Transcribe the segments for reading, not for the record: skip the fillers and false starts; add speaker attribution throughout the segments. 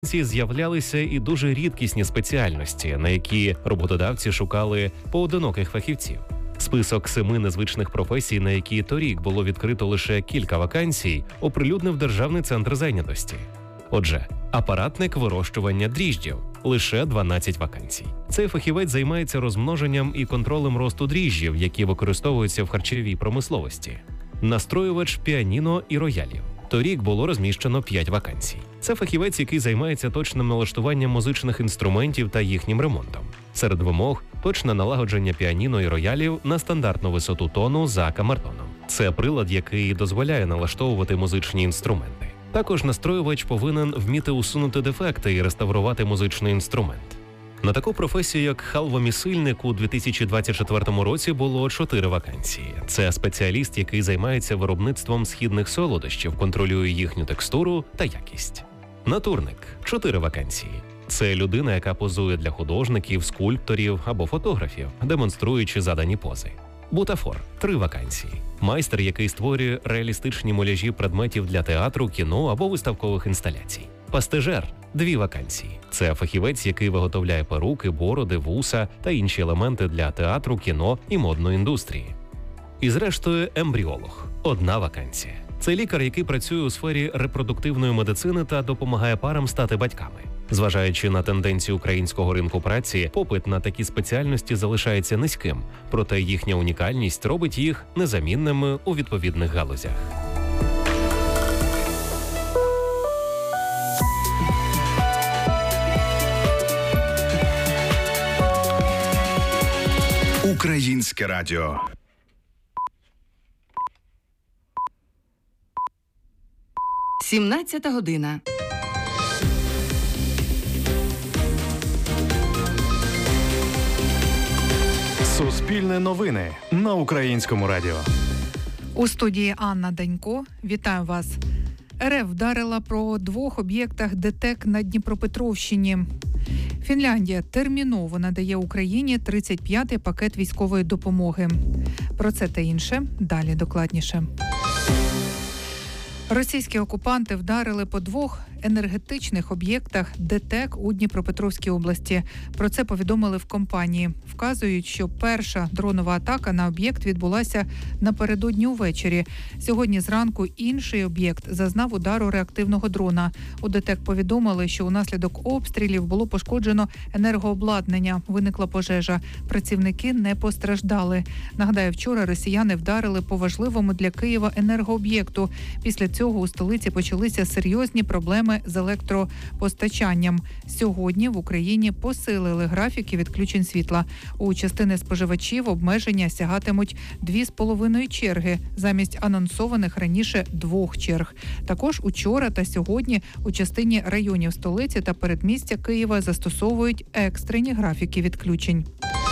Speaker 1: з'являлися і дуже рідкісні спеціальності, на які роботодавці шукали поодиноких фахівців. Список 7 незвичних професій, на які торік було відкрито лише кілька вакансій, оприлюднив Державний центр зайнятості. Отже, апаратник вирощування дріжджів – лише 12 вакансій. Цей фахівець займається розмноженням і контролем росту дріжджів, які використовуються в харчовій промисловості. Настроювач піаніно і роялів. Торік було розміщено 5 вакансій. Це фахівець, який займається точним налаштуванням музичних інструментів та їхнім ремонтом. Серед вимог – точне налагодження піаніно і роялів на стандартну висоту тону за камертоном. Це прилад, який дозволяє налаштовувати музичні інструменти. Також настроювач повинен вміти усунути дефекти і реставрувати музичний інструмент. На таку професію, як халвомісильник, у 2024 році було 4 вакансії. Це спеціаліст, який займається виробництвом східних солодощів, контролює їхню текстуру та якість. Натурник – 4 вакансії. Це людина, яка позує для художників, скульпторів або фотографів, демонструючи задані пози. Бутафор – 3 вакансії. Майстер, який створює реалістичні муляжі предметів для театру, кіно або виставкових інсталяцій. Пастижер – 2 вакансії. Це фахівець, який виготовляє перуки, бороди, вуса та інші елементи для театру, кіно і модної індустрії. І зрештою, ембріолог – 1 вакансія. Це лікар, який працює у сфері репродуктивної медицини та допомагає парам стати батьками. Зважаючи на тенденцію українського ринку праці, попит на такі спеціальності залишається низьким, проте їхня унікальність робить їх незамінними у відповідних галузях.
Speaker 2: Українське радіо.
Speaker 3: Сімнадцята година.
Speaker 4: Суспільне новини на Українському радіо.
Speaker 5: У студії Анна Данько. Вітаю вас. РФ вдарила по 2 об'єктах ДТЕК на Дніпропетровщині. Фінляндія терміново надає Україні 35-й пакет військової допомоги. Про це та інше далі докладніше. Російські окупанти вдарили по 2 енергетичних об'єктах ДТЕК у Дніпропетровській області. Про це повідомили в компанії. Вказують, що перша дронова атака на об'єкт відбулася напередодні увечері. Сьогодні зранку інший об'єкт зазнав удару реактивного дрона. У ДТЕК повідомили, що унаслідок обстрілів було пошкоджено енергообладнання. Виникла пожежа. Працівники не постраждали. Нагадаю, вчора росіяни вдарили по важливому для Києва енергооб'єкту. Після цього у столиці почалися серйозні проблеми з електропостачанням. Сьогодні в Україні посилили графіки відключень світла. У частини споживачів обмеження сягатимуть 2,5 черги замість анонсованих раніше 2 черг. Також учора та сьогодні у частині районів столиці та передмістя Києва застосовують екстрені графіки відключень.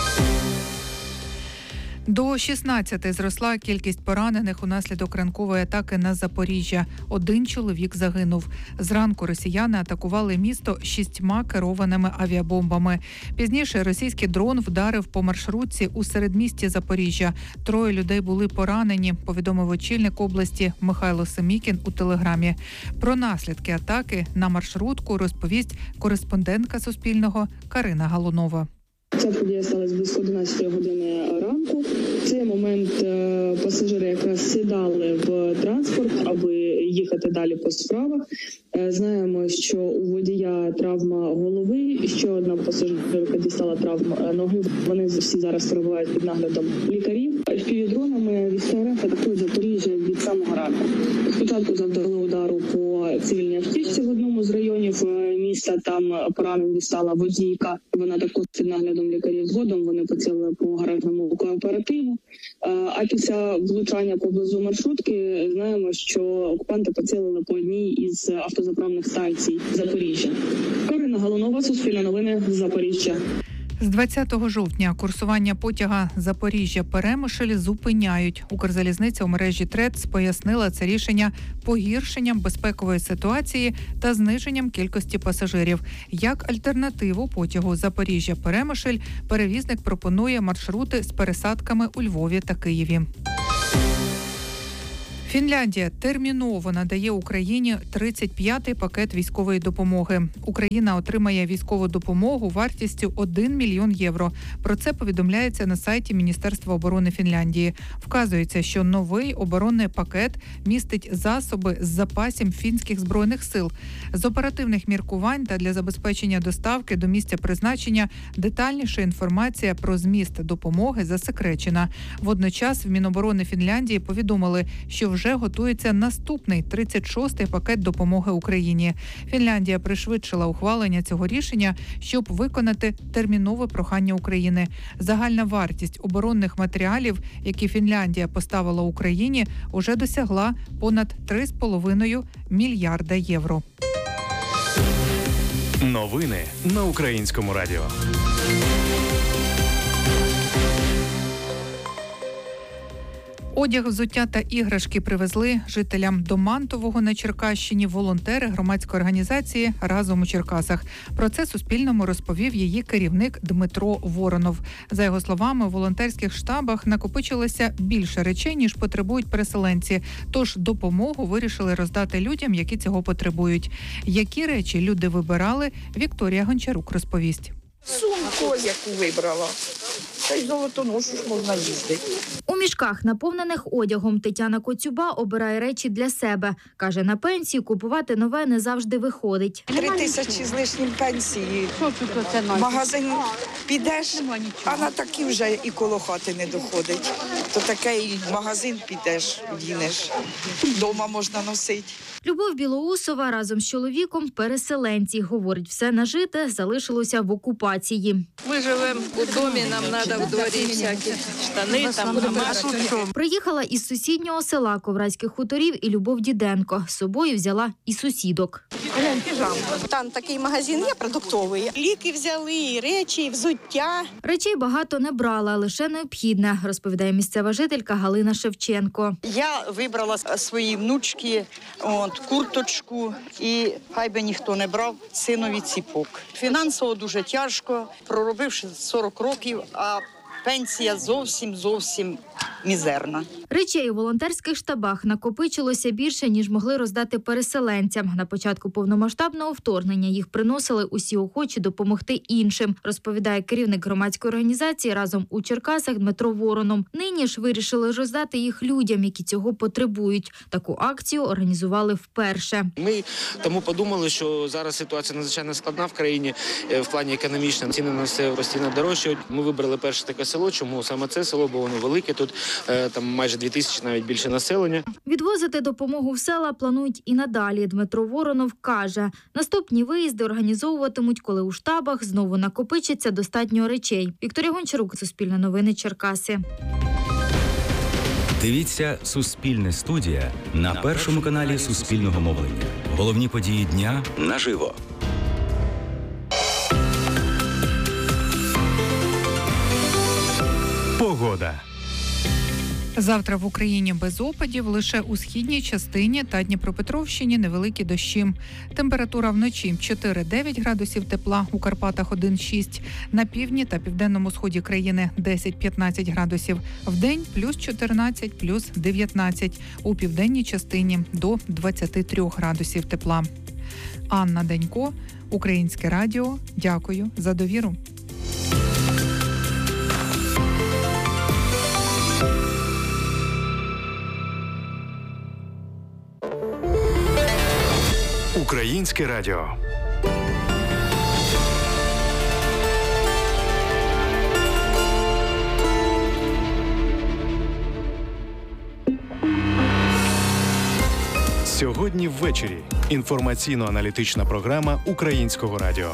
Speaker 5: До 16 зросла кількість поранених унаслідок ранкової атаки на Запоріжжя. 1 чоловік загинув. Зранку росіяни атакували місто 6 керованими авіабомбами. Пізніше російський дрон вдарив по маршрутці у середмісті Запоріжжя. 3 людей були поранені, повідомив очільник області Михайло Семікін у Телеграмі. Про наслідки атаки на маршрутку розповість кореспондентка Суспільного Карина Галунова.
Speaker 6: Ця подія сталася близько 11 години ранку. В цей момент пасажири якраз сідали в транспорт, аби їхати далі по справах. Знаємо, що у водія травма голови, ще одна пасажирка дістала травму ноги. Вони всі зараз перебувають під наглядом лікарів. FPV-дронами військові атакують Запоріжжя від самого ранку. Спочатку завдали удару по цивільній автівці в одному з районів міста. Там поранень дістала водійка. Вона також під наглядом лікарів. Згодом вони поцілили по гаражному кооперативу. А після влучання поблизу маршрутки знаємо, що окупанти поцілили по одній із автозаправних станцій Запоріжжя. Карина Галунова, Суспільне новини, Запоріжжя.
Speaker 5: З 20 жовтня курсування потяга Запоріжжя-Перемишль зупиняють. Укрзалізниця у мережі ТРЕЦ пояснила це рішення погіршенням безпекової ситуації та зниженням кількості пасажирів. Як альтернативу потягу Запоріжжя-Перемишль перевізник пропонує маршрути з пересадками у Львові та Києві. Фінляндія терміново надає Україні 35-й пакет військової допомоги. Україна отримає військову допомогу вартістю 1 мільйон євро. Про це повідомляється на сайті Міністерства оборони Фінляндії. Вказується, що новий оборонний пакет містить засоби з запасів фінських збройних сил. З оперативних міркувань та для забезпечення доставки до місця призначення детальніша інформація про зміст допомоги засекречена. Водночас в Міноборони Фінляндії повідомили, що вже готується наступний 36-й пакет допомоги Україні. Фінляндія пришвидшила ухвалення цього рішення, щоб виконати термінове прохання України. Загальна вартість оборонних матеріалів, які Фінляндія поставила Україні, уже досягла понад 3,5 мільярда євро.
Speaker 4: Новини на Українському радіо.
Speaker 5: Одяг, взуття та іграшки привезли жителям Домантового на Черкащині волонтери громадської організації «Разом у Черкасах». Про це Суспільному розповів її керівник Дмитро Воронов. За його словами, у волонтерських штабах накопичилося більше речей, ніж потребують переселенці. Тож допомогу вирішили роздати людям, які цього потребують. Які речі люди вибирали, Вікторія Гончарук розповість.
Speaker 3: Сумку, яку вибрала. Та й золотоношу ж можна їздити.
Speaker 7: У мішках, наповнених одягом, Тетяна Коцюба обирає речі для себе. Каже, на пенсії купувати нове не завжди виходить.
Speaker 3: 3000 з лишнім пенсії. В магазин підеш, а на такі вже і коло хати не доходить. То таке і в магазин підеш, вдінеш. Дома можна носити.
Speaker 7: Любов Білоусова разом з чоловіком – переселенці. Говорить, все нажите залишилося в окупації.
Speaker 8: Ми живемо у домі, нам треба в дворі всякі штани, там гамашки.
Speaker 7: Приїхала із сусіднього села Коврацьких хуторів і Любов Діденко. З собою взяла і сусідок.
Speaker 9: Там такий магазин є продуктовий. Ліки взяли, і речі, і взуття.
Speaker 7: Речей багато не брала, лише необхідне, розповідає місцева жителька Галина Шевченко.
Speaker 10: Я вибрала своїй внучці курточку і хай би ніхто не брав синові ціпок. Фінансово дуже тяжко, проробивши 40 років, а пенсія зовсім мізерна.
Speaker 7: Речей у волонтерських штабах накопичилося більше, ніж могли роздати переселенцям. На початку повномасштабного вторгнення їх приносили усі охочі допомогти іншим, розповідає керівник громадської організації «Разом у Черкасах» Дмитро Воронов. Нині ж вирішили роздати їх людям, які цього потребують. Таку акцію організували вперше.
Speaker 11: Ми тому подумали, що зараз ситуація надзвичайно складна в країні в плані економічному. Ціни на все постійно дорожчають. Ми вибрали перше таке село. Чому саме це село? Бо воно велике, тут там майже 2000, навіть більше населення.
Speaker 7: Відвозити допомогу в села планують і надалі. Дмитро Воронов каже, наступні виїзди організовуватимуть, коли у штабах знову накопичиться достатньо речей. Вікторія Гончарук, Суспільне новини, Черкаси.
Speaker 12: Дивіться «Суспільне студія» на першому каналі Суспільного мовлення. Головні події дня наживо.
Speaker 4: Погода.
Speaker 5: Завтра в Україні без опадів, лише у східній частині та Дніпропетровщині невеликі дощі. Температура вночі 4-9 градусів тепла, у Карпатах 1-6, на півдні та південному сході країни 10-15 градусів, вдень плюс 14, плюс 19, у південній частині до 23 градусів тепла. Анна Данько, Українське радіо. Дякую за довіру.
Speaker 4: Українське радіо. Сьогодні ввечері. Інформаційно-аналітична програма Українського радіо.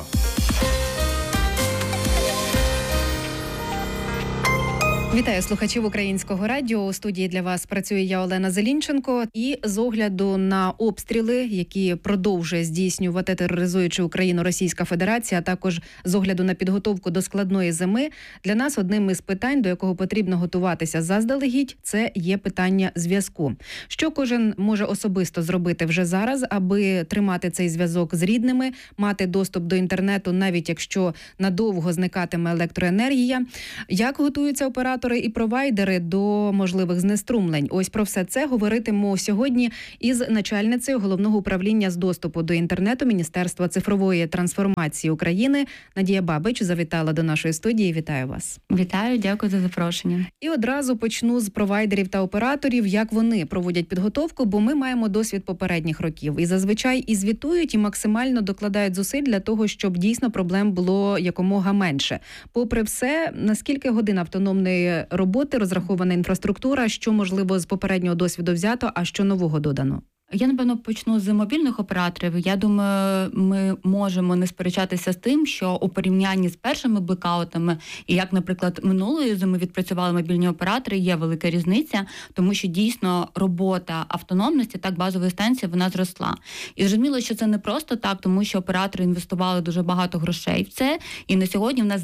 Speaker 13: Вітаю слухачів Українського радіо. У студії для вас працює я, Олена Зелінченко. І з огляду на обстріли, які продовжує здійснювати, тероризуючи Україну, Російська Федерація, а також з огляду на підготовку до складної зими, для нас одним із питань, до якого потрібно готуватися заздалегідь, це є питання зв'язку. Що кожен може особисто зробити вже зараз, аби тримати цей зв'язок з рідними, мати доступ до інтернету, навіть якщо надовго зникатиме електроенергія? Як готуються оператори оператори і провайдери до можливих знеструмлень. Ось про все це говоритиму сьогодні із начальницею Головного управління з доступу до інтернету Міністерства цифрової трансформації України. Надія Бабич завітала до нашої студії. Вітаю вас.
Speaker 14: Вітаю, дякую за запрошення.
Speaker 13: І одразу почну з провайдерів та операторів, як вони проводять підготовку, бо ми маємо досвід попередніх років. І зазвичай і звітують, і максимально докладають зусиль для того, щоб дійсно проблем було якомога менше. Попри все, наскільки годин автономної роботи розрахована інфраструктура, що, можливо, з попереднього досвіду взято, а що нового додано?
Speaker 14: Я, напевно, почну з мобільних операторів. Я думаю, ми можемо не сперечатися з тим, що у порівнянні з першими блекаутами, і як, наприклад, минулої зими відпрацювали мобільні оператори, є велика різниця, тому що дійсно робота автономності, так, базової станції, вона зросла. І зрозуміло, що це не просто так, тому що оператори інвестували дуже багато грошей в це, і на сьогодні в нас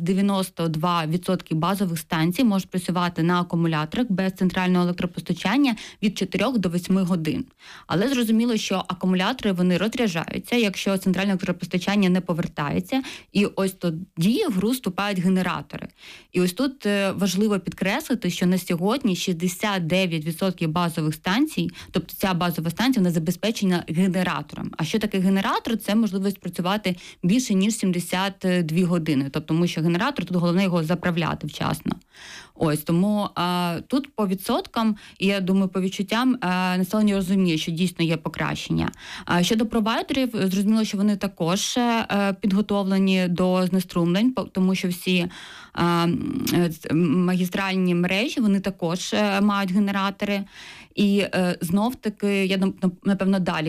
Speaker 14: 92% базових станцій можуть працювати на акумуляторах без центрального електропостачання від 4 до 8 годин. Але зрозуміло, що акумулятори, вони розряджаються, якщо центральне електропостачання не повертається, і ось тоді в гру вступають генератори. І ось тут важливо підкреслити, що на сьогодні 69% базових станцій, тобто ця базова станція, вона забезпечена генератором. А що таке генератор? Це можливість працювати більше, ніж 72 години. Тобто, тому що генератор, тут головне його заправляти вчасно. Ось, тому тут по відсоткам, і я думаю, по відчуттям, населення розуміє, що дійсно є покращення. Щодо провайдерів, зрозуміло, що вони також підготовлені до знеструмлень, тому що всі магістральні мережі, вони також мають генератори. І знов-таки, я, напевно, далі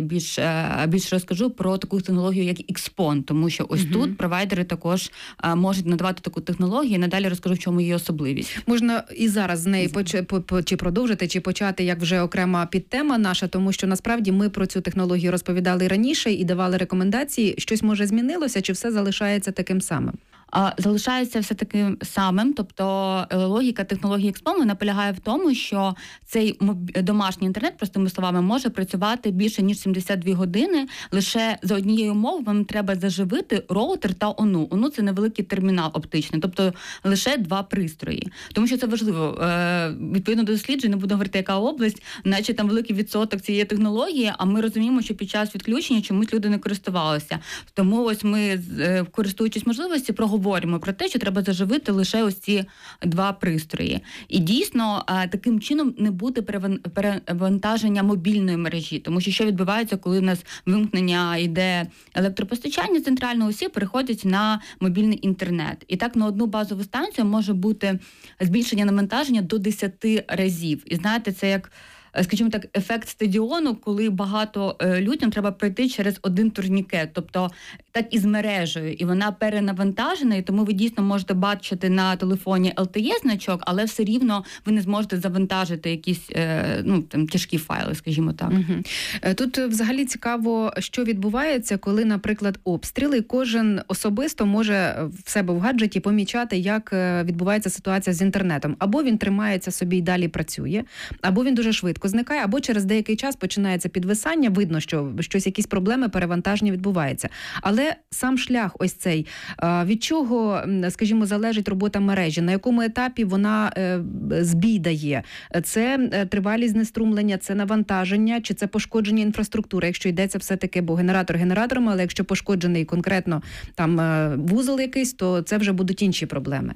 Speaker 14: більш розкажу про таку технологію, як XPON, тому що ось тут провайдери також можуть надавати таку технологію, і надалі розкажу, в чому її особливість.
Speaker 13: Можна і зараз з неї чи продовжити, чи почати, як вже окрема підтема наша, тому що насправді ми про цю технологію розповідали раніше і давали рекомендації. Щось, може, змінилося, чи все залишається таким самим?
Speaker 14: Залишається все таким самим, тобто логіка технології XPON наполягає в тому, що цей домашній інтернет, простими словами, може працювати більше, ніж 72 години, лише за однією умовою вам треба заживити роутер та ОНУ. ОНУ – це невеликий термінал оптичний, тобто лише 2 пристрої. Тому що це важливо. Відповідно до досліджень, не буду говорити, яка область, наче там великий відсоток цієї технології, а ми розуміємо, що під час відключення чомусь люди не користувалися. Тому ось ми, користуючись можливості, проговоримо про те, що треба заживити лише ось ці 2 пристрої. І дійсно, таким чином не буде перевантаження мобільної мережі, тому що відбувається, коли в нас вимкнення йде електропостачання центрального, усі переходять на мобільний інтернет. І так на одну базову станцію може бути збільшення навантаження до 10 разів. І знаєте, це як, скажімо так, ефект стадіону, коли багато людям треба пройти через один турнікет, тобто так і з мережею, і вона перенавантажена, і тому ви дійсно можете бачити на телефоні LTE-значок, але все рівно ви не зможете завантажити якісь тяжкі файли, скажімо так.
Speaker 13: Тут взагалі цікаво, що відбувається, коли, наприклад, обстріли, кожен особисто може в себе в гаджеті помічати, як відбувається ситуація з інтернетом. Або він тримається собі і далі працює, або він дуже швидко зникає, або через деякий час починається підвисання, видно, що щось, якісь проблеми, перевантаження відбувається. Але сам шлях ось цей, від чого, скажімо, залежить робота мережі, на якому етапі вона збій дає? Це тривалість знеструмлення, це навантаження, чи це пошкодження інфраструктури, якщо йдеться все-таки, бо генератор генератором, але якщо пошкоджений конкретно там вузол якийсь, то це вже будуть інші проблеми.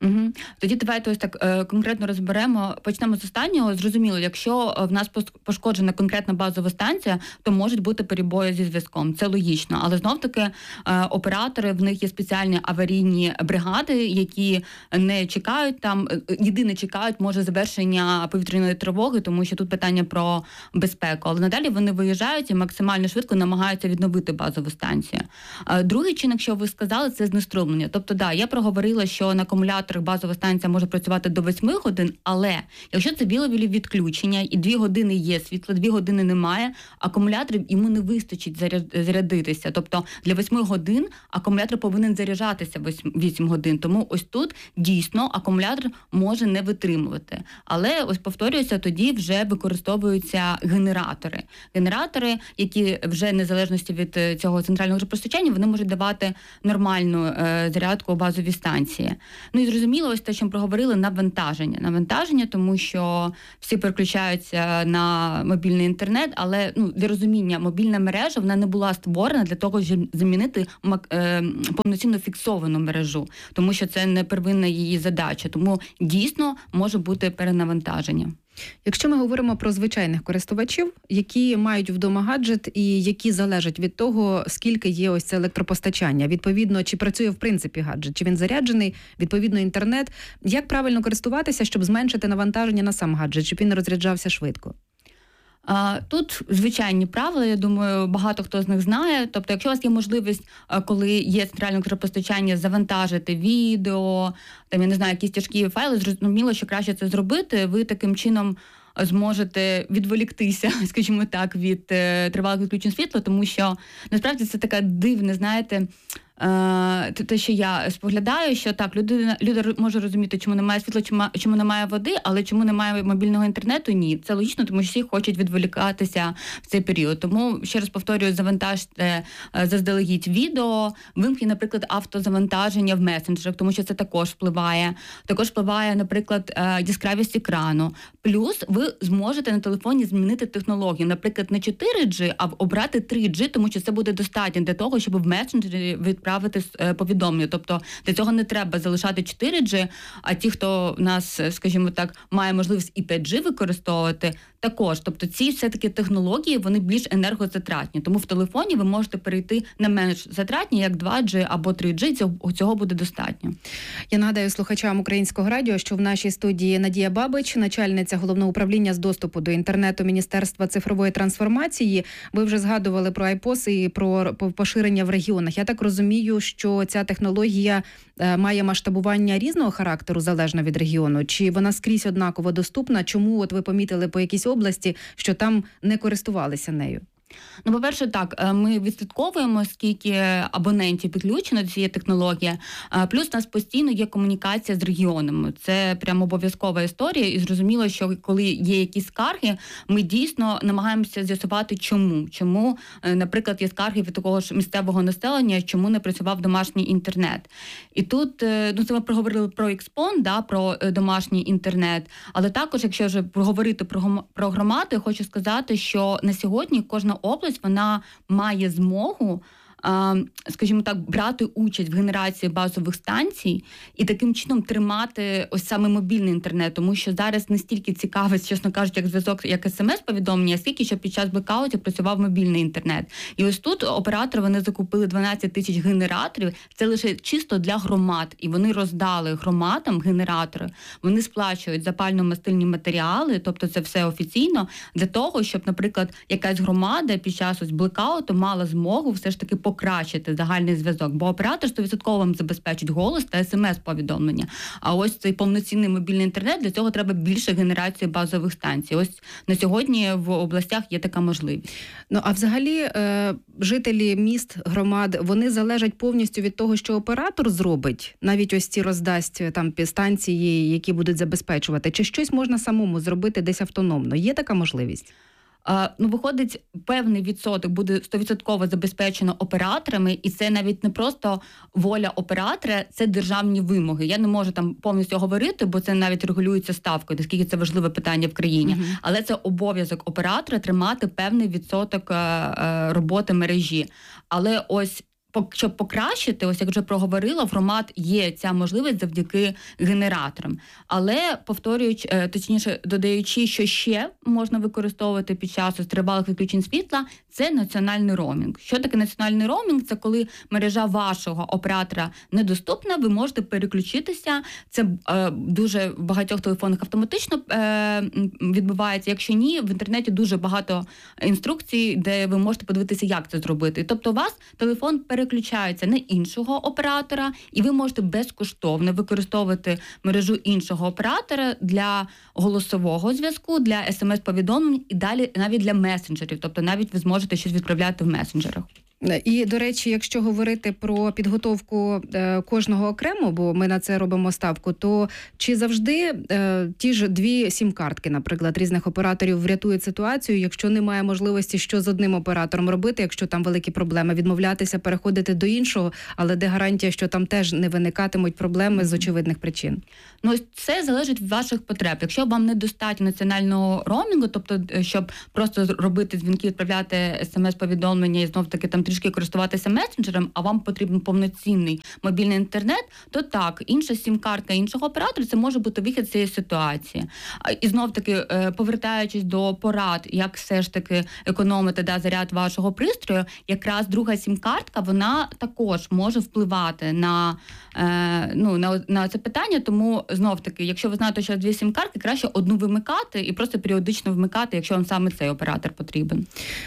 Speaker 14: Тоді давайте ось так конкретно розберемо. Почнемо з останнього. Зрозуміло, якщо в нас пошкоджена конкретна базова станція, то можуть бути перебої зі зв'язком. Це логічно. Але знов-таки оператори, в них є спеціальні аварійні бригади, які не чекають там, єдине чекають, може, завершення повітряної тривоги, тому що тут питання про безпеку. Але надалі вони виїжджають і максимально швидко намагаються відновити базову станцію. Другий чинник, що ви сказали, це знеструмлення. Тобто, я проговорила, що на акумулятор базова станція може працювати до 8 годин, але якщо це білові відключення і 2 години є світло, 2 години немає, акумуляторів йому не вистачить зарядитися. Тобто для 8 годин акумулятор повинен заряджатися 8 годин. Тому ось тут дійсно акумулятор може не витримувати. Але ось повторююся, тоді вже використовуються генератори. Генератори, які вже незалежності від цього центрального постачання, вони можуть давати нормальну зарядку у базовій станції. Ну і зрозуміло, зрозуміло, ось те, що ми проговорили, навантаження, тому що всі переключаються на мобільний інтернет, але для розуміння, мобільна мережа, вона не була створена для того, щоб замінити повноцінно фіксовану мережу, тому що це не первинна її задача, тому дійсно може бути перенавантаження.
Speaker 13: Якщо ми говоримо про звичайних користувачів, які мають вдома гаджет і які залежать від того, скільки є ось це електропостачання, відповідно, чи працює в принципі гаджет, чи він заряджений, відповідно інтернет, як правильно користуватися, щоб зменшити навантаження на сам гаджет, щоб він не розряджався швидко?
Speaker 14: Тут звичайні правила, я думаю, багато хто з них знає. Тобто, якщо у вас є можливість, коли є центральне електропостачання, завантажити відео, якісь тяжкі файли, зрозуміло, що краще це зробити, ви таким чином зможете відволіктися, скажімо так, від тривалих відключень світла, тому що насправді це така дивна, те, що я споглядаю, що так, люди можуть розуміти, чому немає світла, чому немає води, але чому немає мобільного інтернету, ні. Це логічно, тому що всі хочуть відволікатися в цей період. Тому, ще раз повторюю, завантажте заздалегідь відео, вимкніть, наприклад, автозавантаження в месенджерах, тому що це також впливає. Також впливає, наприклад, яскравість екрану. Плюс ви зможете на телефоні змінити технологію. Наприклад, не 4G, а обрати 3G, тому що це буде достатньо для того, щоб в месенджері відправити повідомлення. Тобто для цього не треба залишати 4G, а ті, хто в нас, скажімо так, має можливість і 5G використовувати, також. Тобто ці все-таки технології, вони більш енергозатратні. Тому в телефоні ви можете перейти на менш затратні, як 2G або 3G, цього буде достатньо.
Speaker 13: Я нагадаю слухачам Українського радіо, що в нашій студії Надія Бабич, начальниця Головного управління з доступу до інтернету Міністерства цифрової трансформації. Ви вже згадували про iPOS і про поширення в регіонах. Я так розумію, що ця технологія має масштабування різного характеру, залежно від регіону? Чи вона скрізь однаково доступна? Чому от ви помітили по якійсь області, що там не користувалися нею?
Speaker 14: По-перше, так, ми відслідковуємо, скільки абонентів підключено до цієї технології, плюс у нас постійно є комунікація з регіонами. Це прямо обов'язкова історія, і зрозуміло, що коли є якісь скарги, ми дійсно намагаємося з'ясувати, чому. Чому, наприклад, є скарги від такого ж місцевого населення, чому не працював домашній інтернет. І тут, це ми проговорили про Xpon, про домашній інтернет, але також, якщо вже говорити про громади, хочу сказати, що на сьогодні кожна область, вона має змогу, скажімо так, брати участь в генерації базових станцій і таким чином тримати ось саме мобільний інтернет, тому що зараз не стільки цікавить, чесно кажучи, як зв'язок, як смс-повідомлення, скільки що під час блекаутів працював мобільний інтернет. І ось тут оператори, вони закупили 12 тисяч генераторів, це лише чисто для громад, і вони роздали громадам генератори, вони сплачують запально-мастильні матеріали, тобто це все офіційно, для того, щоб, наприклад, якась громада під час ось блекауту мала змогу все ж таки покращити загальний зв'язок, бо оператор 100% вам забезпечить голос та смс-повідомлення. А ось цей повноцінний мобільний інтернет, для цього треба більше генерації базових станцій. Ось на сьогодні в областях є така можливість.
Speaker 13: А взагалі жителі міст, громад, вони залежать повністю від того, що оператор зробить, навіть ось ці роздасть там станції, які будуть забезпечувати, чи щось можна самому зробити десь автономно? Є така можливість?
Speaker 14: Виходить, певний відсоток буде 100% забезпечено операторами, і це навіть не просто воля оператора, це державні вимоги. Я не можу там повністю говорити, бо це навіть регулюється ставкою, наскільки це важливе питання в країні. Але це обов'язок оператора тримати певний відсоток роботи мережі. Але ось щоб покращити, ось як вже проговорила, в громад є ця можливість завдяки генераторам. Але, повторюючи, точніше, додаючи, що ще можна використовувати під час тривалих відключень світла, це національний роумінг. Що таке національний роумінг? Це коли мережа вашого оператора недоступна, ви можете переключитися. Це дуже в багатьох телефонах автоматично відбувається. Якщо ні, в інтернеті дуже багато інструкцій, де ви можете подивитися, як це зробити. Тобто у вас телефон переключається на іншого оператора, і ви можете безкоштовно використовувати мережу іншого оператора для голосового зв'язку, для смс-повідомлень і далі навіть для месенджерів. Тобто навіть ви зможете щось відправляти в месенджерах.
Speaker 13: І, до речі, якщо говорити про підготовку кожного окремо, бо ми на це робимо ставку, то чи завжди ті ж 2 сім-картки, наприклад, різних операторів врятують ситуацію, якщо немає можливості, що з одним оператором робити, якщо там великі проблеми, відмовлятися, переходити до іншого, але де гарантія, що там теж не виникатимуть проблеми з очевидних причин?
Speaker 14: Ну, це залежить від ваших потреб. Якщо вам недостатньо національного роумінгу, тобто, щоб просто робити дзвінки, відправляти смс-повідомлення і знов-таки там трішки користуватися месенджером, а вам потрібен повноцінний мобільний інтернет, то так, інша сім-картка іншого оператора, це може бути вихід з цієї ситуації. І знов-таки, повертаючись до порад, як все ж таки економити заряд вашого пристрою, якраз друга сім-картка, вона також може впливати на це питання, тому знов-таки, якщо ви знаєте, що 2 сім-картки, краще одну вимикати і просто періодично вмикати, якщо вам саме цей оператор потрібен.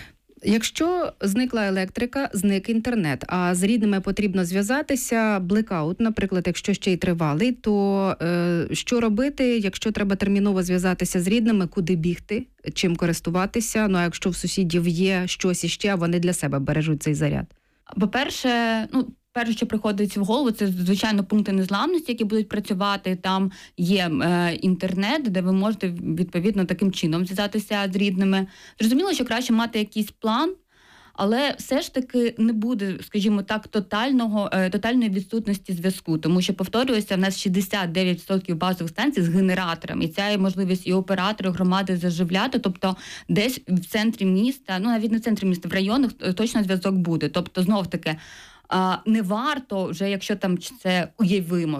Speaker 13: Якщо зникла електрика, зник інтернет, а з рідними потрібно зв'язатися, блекаут, наприклад, якщо ще й тривалий, то що робити, якщо треба терміново зв'язатися з рідними, куди бігти, чим користуватися, ну а якщо в сусідів є щось іще, а вони для себе бережуть цей заряд?
Speaker 14: По-перше, перше, що приходить в голову, це, звичайно, пункти незламності, які будуть працювати. Там є інтернет, де ви можете, відповідно, таким чином зв'язатися з рідними. Зрозуміло, що краще мати якийсь план, але все ж таки не буде, скажімо так, тотальної відсутності зв'язку. Тому що, повторююся, в нас 69% базових станцій з генераторами. І ця є можливість і оператори громади заживляти. Тобто десь в центрі міста, навіть не в центрі міста, в районах точно зв'язок буде. Тобто, знов-таки, не варто вже, якщо там це уявимо,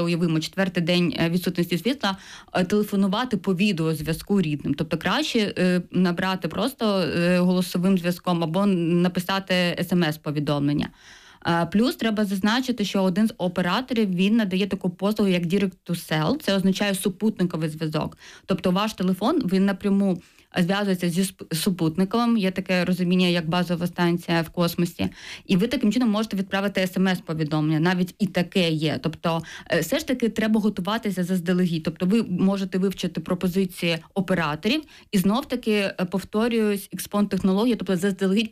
Speaker 14: 4-й день відсутності світла, телефонувати по відеозв'язку рідним. Тобто краще набрати просто голосовим зв'язком або написати смс-повідомлення. Плюс треба зазначити, що один з операторів, він надає таку послугу, як Direct to Cell. Це означає супутниковий зв'язок. Тобто ваш телефон, він напряму зв'язується зі супутником, є таке розуміння, як базова станція в космосі, і ви таким чином можете відправити смс-повідомлення, навіть і таке є. Тобто, все ж таки треба готуватися заздалегідь. Тобто, ви можете вивчити пропозиції операторів і знов-таки, повторююсь, експон-технології, тобто заздалегідь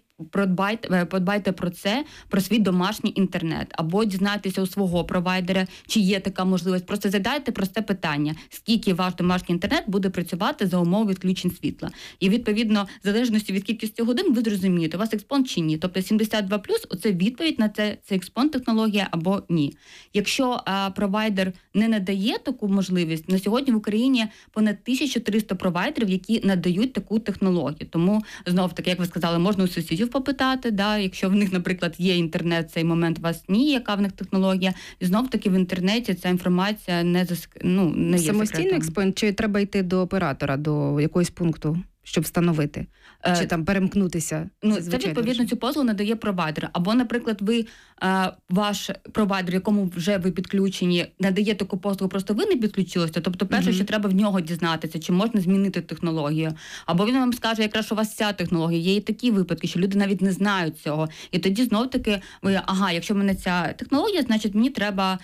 Speaker 14: подбайте про це, про свій домашній інтернет, або дізнайтеся у свого провайдера, чи є така можливість. Просто задайте просте питання, скільки ваш домашній інтернет буде працювати за умови відключень світла. І, відповідно, в залежності від кількості годин, ви зрозумієте, у вас експон чи ні. Тобто 72+, оце відповідь на це експон-технологія або ні. Якщо провайдер не надає таку можливість, на сьогодні в Україні понад 1300 провайдерів, які надають таку технологію. Тому, знов-таки, як ви сказали, можна у сусідів попитати, якщо в них, наприклад, є інтернет, цей момент у вас ні, яка в них технологія, і знов-таки в інтернеті ця інформація не є
Speaker 13: самостійний експон, чи треба йти до оператора, до якогось пункту, щоб встановити? Чи там перемкнутися?
Speaker 14: Це, відповідно, цю послугу надає провайдер. Або, наприклад, ви, ваш провайдер, якому вже ви підключені, надає таку послугу, просто ви не підключилися. Тобто, перше, що треба в нього дізнатися, чи можна змінити технологію. Або він вам скаже, якраз у вас ця технологія. Є і такі випадки, що люди навіть не знають цього. І тоді, знов-таки, ви, якщо в мене ця технологія, значить мені треба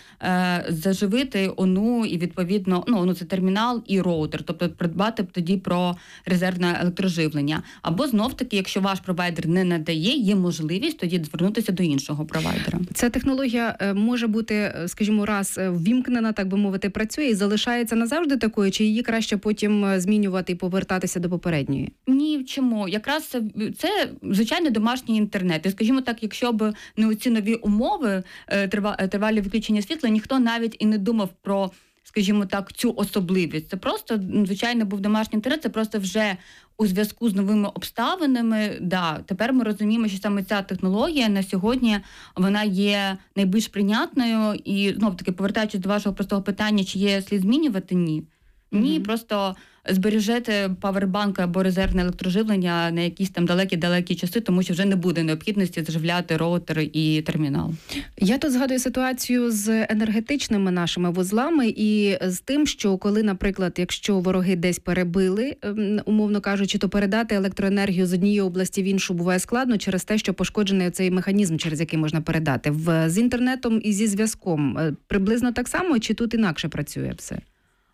Speaker 14: заживити ОНУ і, відповідно, це термінал і роутер. Тобто, придбати тоді про резервне електроживлення. Або знов-таки, якщо ваш провайдер не надає, є можливість тоді звернутися до іншого провайдера.
Speaker 13: Ця технологія може бути, скажімо, раз ввімкнена, так би мовити, працює і залишається назавжди такою, чи її краще потім змінювати і повертатися до попередньої?
Speaker 14: Ні, чому? Якраз це звичайний домашній інтернет. І, скажімо так, якщо б не оці нові умови, тривалі відключення світла, ніхто навіть і не думав про, скажімо так, цю особливість. Це просто, звичайно, був домашній інтернет, це просто вже у зв'язку з новими обставинами. Тепер ми розуміємо, що саме ця технологія на сьогодні, вона є найбільш прийнятною. І, знов-таки, повертаючись до вашого простого питання, чи є слід змінювати? Ні. Ні, просто збережете павербанк або резервне електроживлення на якісь там далекі-далекі часи, тому що вже не буде необхідності заживляти роутер і термінал.
Speaker 13: Я тут згадую ситуацію з енергетичними нашими вузлами і з тим, що коли, наприклад, якщо вороги десь перебили, умовно кажучи, то передати електроенергію з однієї області в іншу буває складно через те, що пошкоджений цей механізм, через який можна передати. З інтернетом і зі зв'язком приблизно так само, чи тут інакше працює все?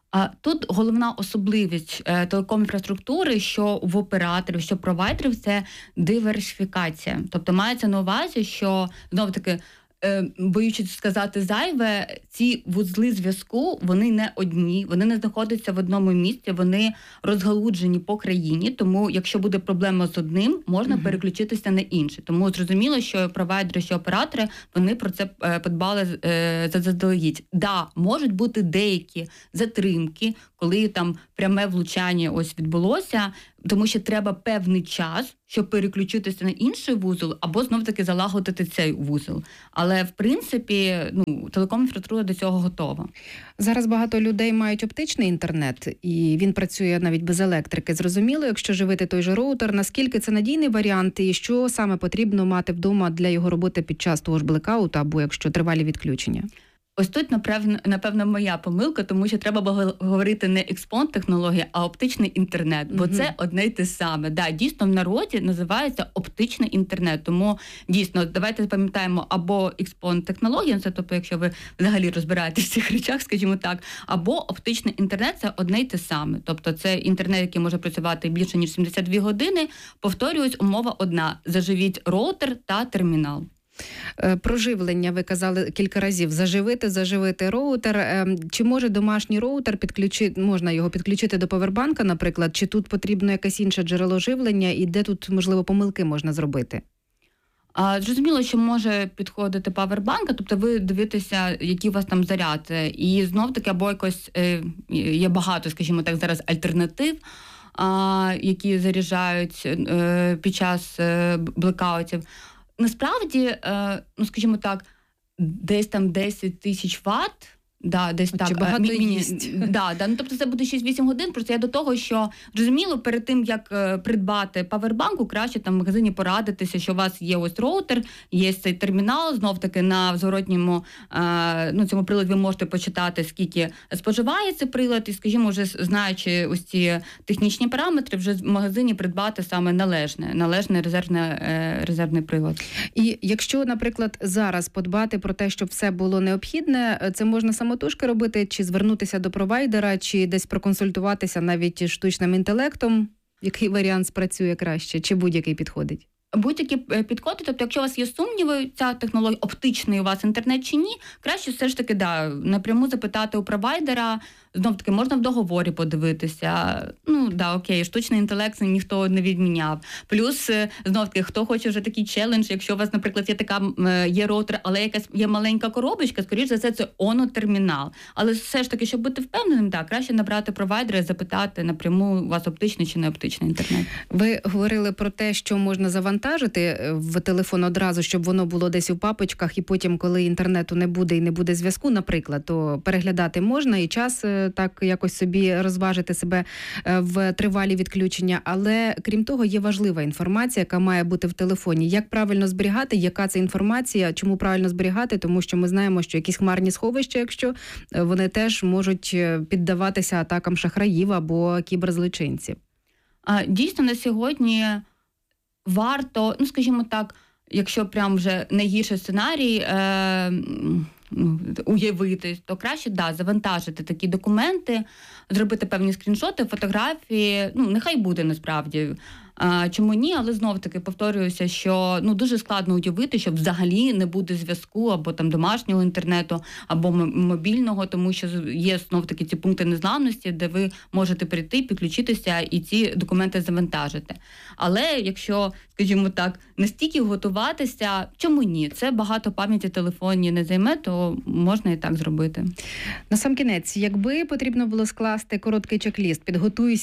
Speaker 14: А тут головна особливість телеком-інфраструктури, що в операторів, що провайдерів – це диверсифікація. Тобто мається на увазі, що, знову-таки, боючись сказати зайве, ці вузли зв'язку, вони не одні, вони не знаходяться в одному місці, вони розгалуджені по країні, тому якщо буде проблема з одним, можна переключитися на інше. Тому зрозуміло, що провайдери, що оператори, вони про це подбали заздалегідь. Да, можуть бути деякі затримки, коли там пряме влучання ось відбулося, тому що треба певний час, щоб переключитися на інший вузол, або знов-таки залагодити цей вузол. Але, в принципі, телеком-інфраструктура до цього готова.
Speaker 13: Зараз багато людей мають оптичний інтернет, і він працює навіть без електрики. Зрозуміло, якщо живити той же роутер, наскільки це надійний варіант, і що саме потрібно мати вдома для його роботи під час того ж блекауту, або якщо тривалі відключення?
Speaker 14: Ось тут, напевно, моя помилка, тому що треба було говорити не експон-технологія, а оптичний інтернет, бо це одне й те саме. Да, дійсно, в народі називається оптичний інтернет, тому дійсно, давайте пам'ятаємо або експон-технологія, це тобто, якщо ви взагалі розбираєтесь в цих речах, скажімо так, або оптичний інтернет – це одне й те саме. Тобто це інтернет, який може працювати більше, ніж 72 години. Повторююсь, умова одна – заживіть роутер та термінал.
Speaker 13: Про живлення ви казали кілька разів. Заживити роутер. Чи може домашній роутер можна його підключити до павербанка, наприклад? Чи тут потрібно якесь інше джерело живлення? І де тут, можливо, помилки можна зробити?
Speaker 14: Зрозуміло, що може підходити павербанк, тобто ви дивитеся, який у вас там заряд. І знов-таки, або якось є багато, скажімо так, зараз альтернатив, які заряджають під час блекаутів. Насправді, скажімо так, десь там 10 тисяч ватт, да, десь
Speaker 13: чи
Speaker 14: так.
Speaker 13: багато їсть.
Speaker 14: Тобто це буде 6-8 годин, просто я до того, що, зрозуміло, перед тим, як придбати павербанку, краще там в магазині порадитися, що у вас є ось роутер, є цей термінал, знов-таки на зворотньому цьому приладі ви можете почитати, скільки споживає цей прилад, і, скажімо, вже знаючи ось ці технічні параметри, вже в магазині придбати саме належний резервний прилад.
Speaker 13: І якщо, наприклад, зараз подбати про те, щоб все було необхідне, це можна самотужки робити, чи звернутися до провайдера, чи десь проконсультуватися навіть штучним інтелектом? Який варіант спрацює краще, чи будь-який підходить?
Speaker 14: Будь-які підходи, тобто якщо у вас є сумніви, ця технологія, оптичний у вас інтернет чи ні, краще все ж таки, напряму запитати у провайдера, знов-таки можна в договорі подивитися, окей, штучний інтелект ніхто не відміняв. Плюс, знов-таки, хто хоче вже такий челендж, якщо у вас, наприклад, є роутер, але якась є маленька коробочка, скоріш за це оно-термінал. Але все ж таки, щоб бути впевненим, краще набрати провайдера і запитати напряму, у вас оптичний чи не оптичний інтернет.
Speaker 13: Ви говорили про те, що можна завантажити в телефон одразу, щоб воно було десь у папочках, і потім, коли інтернету не буде і не буде зв'язку, наприклад, то переглядати можна і час так якось собі розважити себе в тривалі відключення. Але, крім того, є важлива інформація, яка має бути в телефоні. Як правильно зберігати, яка це інформація, чому правильно зберігати? Тому що ми знаємо, що якісь хмарні сховища, якщо вони теж можуть піддаватися атакам шахраїв або кіберзлочинців.
Speaker 14: Дійсно, на сьогодні варто, скажімо так, якщо прям вже найгірший сценарій уявити, то краще, завантажити такі документи, зробити певні скріншоти, фотографії, нехай буде насправді. Чому ні, але знов-таки повторююся, що дуже складно уявити, що взагалі не буде зв'язку або там домашнього інтернету, або мобільного, тому що є знов-таки ці пункти незламності, де ви можете прийти, підключитися і ці документи завантажити. Але якщо, скажімо так, настільки готуватися, чому ні? Це багато пам'яті телефонні не займе, то можна і так зробити.
Speaker 13: Насамкінець, якби потрібно було скласти короткий чек-ліст, підготуй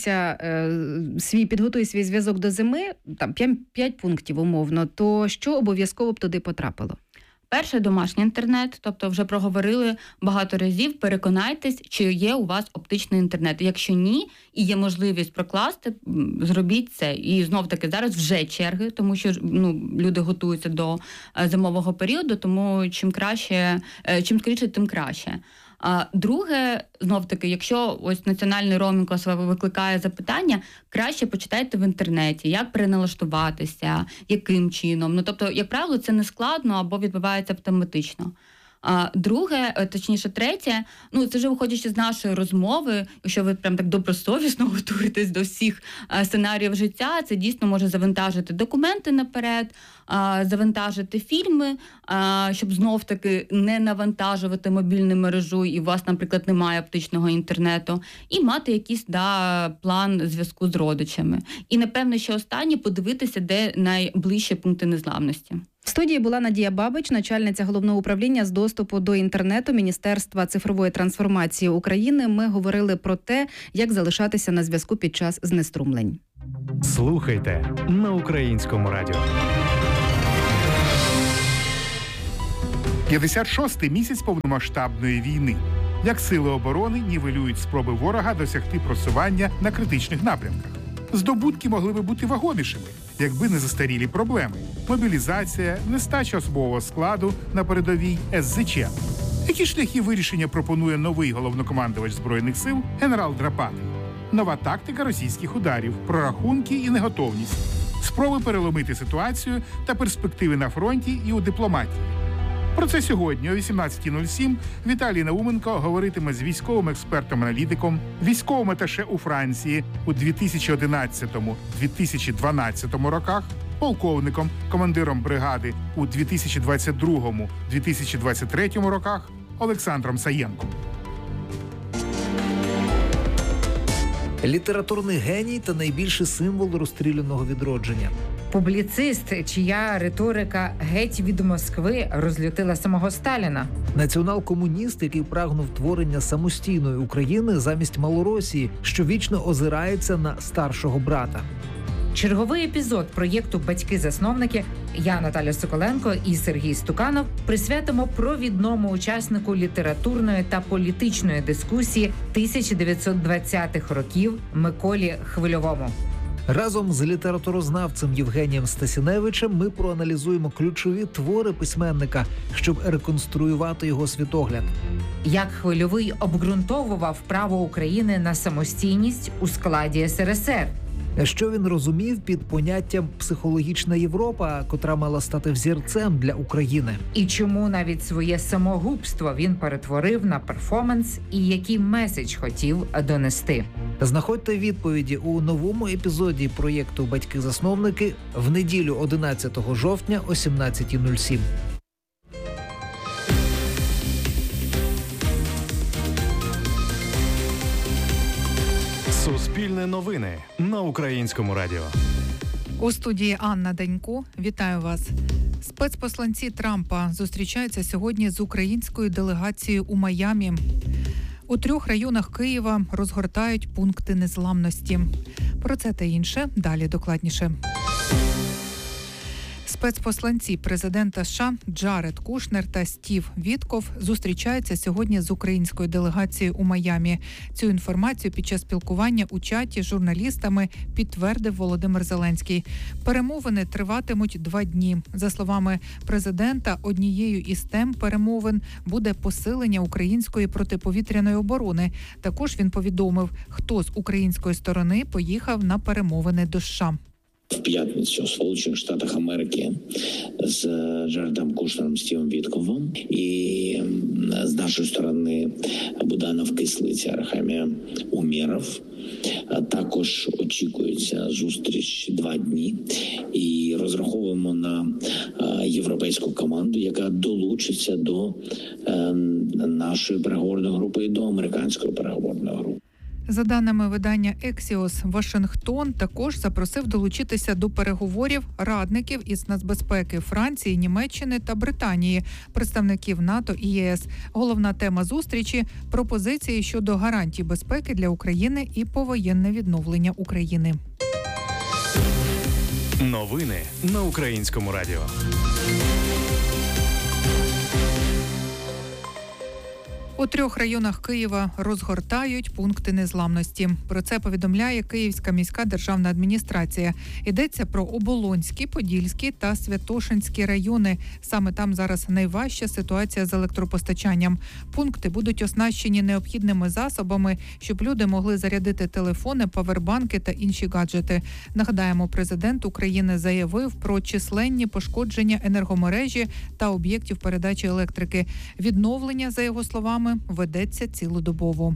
Speaker 13: свій зв'язок до зими, там 5 пунктів умовно, то що обов'язково б туди потрапило?
Speaker 14: Перше – домашній інтернет, тобто вже проговорили багато разів, переконайтесь, чи є у вас оптичний інтернет. Якщо ні, і є можливість прокласти, зробіть це. І знов-таки зараз вже черги, тому що люди готуються до зимового періоду, тому чим скоріше, тим краще. Друге, знов-таки, якщо ось національний роумінг викликає запитання, краще почитайте в інтернеті, як переналаштуватися, яким чином. Тобто, як правило, це не складно або відбувається автоматично. Друге, точніше, третє, це вже виходячи з нашої розмови, якщо ви прям так добросовісно готуєтесь до всіх сценаріїв життя, це дійсно може завантажити документи наперед, завантажити фільми, щоб знов-таки не навантажувати мобільну мережу, і у вас, наприклад, немає оптичного інтернету, і мати якийсь план зв'язку з родичами. І, напевно, ще останнє, подивитися, де найближчі пункти незламності.
Speaker 13: В студії була Надія Бабич, начальниця Головного управління з доступу до інтернету Міністерства цифрової трансформації України. Ми говорили про те, як залишатися на зв'язку під час знеструмлень.
Speaker 4: Слухайте на Українському радіо.
Speaker 15: 56-й місяць повномасштабної війни. Як сили оборони нівелюють спроби ворога досягти просування на критичних напрямках. Здобутки могли би бути вагомішими, якби не застарілі проблеми. Мобілізація, нестача особового складу на передовій СЗЧ. Які шляхи вирішення пропонує новий головнокомандувач Збройних сил генерал Драпатий? Нова тактика російських ударів, прорахунки і неготовність. Спроби переломити ситуацію та перспективи на фронті і у дипломатії. Про це сьогодні о 18:07 Віталій Науменко говоритиме з військовим експертом-аналітиком, військовим аташе у Франції у 2011-2012 роках, полковником, командиром бригади у 2022-2023 роках Олександром Саєнком.
Speaker 16: Літературний геній та найбільший символ розстріляного відродження.
Speaker 17: Публіцист, чия риторика геть від Москви розлютила самого Сталіна.
Speaker 16: Націонал-комуніст, який прагнув творення самостійної України замість Малоросії, що вічно озирається на старшого брата.
Speaker 17: Черговий епізод проєкту «Батьки-засновники» я, Наталя Соколенко і Сергій Стуканов присвятимо провідному учаснику літературної та політичної дискусії 1920-х років Миколі Хвильовому.
Speaker 16: Разом з літературознавцем Євгенієм Стасіневичем ми проаналізуємо ключові твори письменника, щоб реконструювати його світогляд.
Speaker 17: Як Хвильовий обґрунтовував право України на самостійність у складі СРСР.
Speaker 16: Що він розумів під поняттям «психологічна Європа», котра мала стати взірцем для України.
Speaker 17: І чому навіть своє самогубство він перетворив на перформанс і який меседж хотів донести.
Speaker 16: Знаходьте відповіді у новому епізоді проєкту «Батьки-засновники» в неділю 11 жовтня о 17:07.
Speaker 4: Суспільне новини на Українському радіо.
Speaker 5: У студії Анна Данько. Вітаю вас. Спецпосланці Трампа зустрічаються сьогодні з українською делегацією у Майамі. У 3 районах Києва розгортають пункти незламності. Про це та інше далі докладніше. Спецпосланці президента США Джаред Кушнер та Стів Вітков зустрічаються сьогодні з українською делегацією у Майамі. Цю інформацію під час спілкування у чаті з журналістами підтвердив Володимир Зеленський. Перемовини триватимуть 2 дні. За словами президента, однією із тем перемовин буде посилення української протиповітряної оборони. Також він повідомив, хто з української сторони поїхав на перемовини до США.
Speaker 18: В п'ятницю в Сполучених Штатах Америки з Джаредом Кушнером, Стівом Вітковим і з нашої сторони Буданов, Кислиця, Архамія, Умєров. Також очікується зустріч 2 дні і розраховуємо на європейську команду, яка долучиться до нашої переговорної групи і до американської переговорної групи.
Speaker 5: За даними видання Ексіос, Вашингтон також запросив долучитися до переговорів радників із нацбезпеки Франції, Німеччини та Британії, представників НАТО і ЄС. Головна тема зустрічі – пропозиції щодо гарантій безпеки для України і повоєнне відновлення України.
Speaker 4: Новини на Українському радіо.
Speaker 5: У У 3 районах Києва розгортають пункти незламності. Про це повідомляє Київська міська державна адміністрація. Йдеться про Оболонський, Подільський та Святошинський райони. Саме там зараз найважча ситуація з електропостачанням. Пункти будуть оснащені необхідними засобами, щоб люди могли зарядити телефони, павербанки та інші гаджети. Нагадаємо, президент України заявив про численні пошкодження енергомережі та об'єктів передачі електрики. Відновлення, за його словами, ведеться цілодобово.